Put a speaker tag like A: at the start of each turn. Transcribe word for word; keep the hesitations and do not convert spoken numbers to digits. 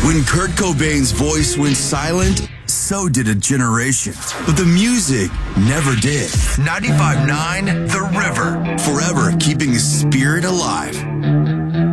A: When Kurt Cobain's voice went silent, so did a generation. But the music never did. ninety-five point nine The River. Forever keeping the spirit alive.